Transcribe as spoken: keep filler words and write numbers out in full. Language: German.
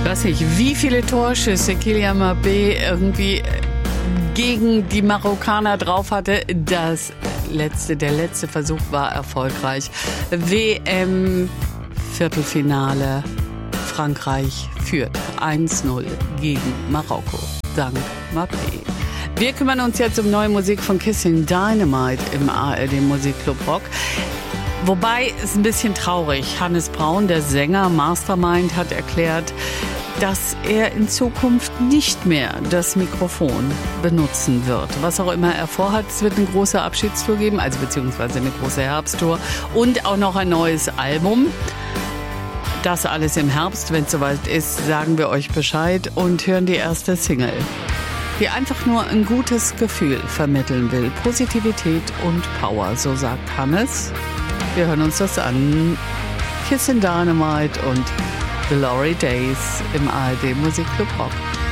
weiß nicht, wie viele Torschüsse Kylian Mbappé irgendwie gegen die Marokkaner drauf hatte. Das letzte, der letzte Versuch war erfolgreich. W M-Viertelfinale. Frankreich führt eins null gegen Marokko. Dank Mbappé. Wir kümmern uns jetzt um neue Musik von Kissing Dynamite im A R D Musikclub Rock. Wobei es ein bisschen traurig. Hannes Braun, der Sänger Mastermind, hat erklärt, dass er in Zukunft nicht mehr das Mikrofon benutzen wird. Was auch immer er vorhat, es wird eine große Abschiedstour geben, also beziehungsweise eine große Herbsttour und auch noch ein neues Album. Das alles im Herbst, wenn es soweit ist, sagen wir euch Bescheid und hören die erste Single, die einfach nur ein gutes Gefühl vermitteln will. Positivität und Power, so sagt Hannes. Wir hören uns das an. Kissing Dynamite und Glory Days im A R D Musikclub Rock.